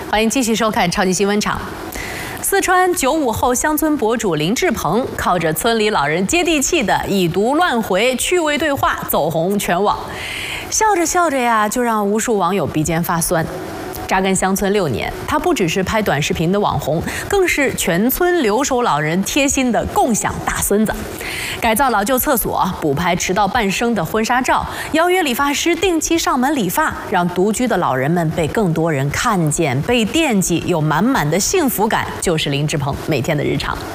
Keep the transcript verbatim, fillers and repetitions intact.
欢迎继续收看超级新闻场。四川九五后乡村博主林志鹏靠着村里老人接地气的以毒乱回趣味对话走红全网，笑着笑着呀，就让无数网友鼻尖发酸。扎根乡村六年，他不只是拍短视频的网红，更是全村留守老人贴心的共享大孙子。改造老旧厕所，补拍迟到半生的婚纱照，邀约理发师定期上门理发，让独居的老人们被更多人看见、被惦记，有满满的幸福感，就是林志鹏每天的日常。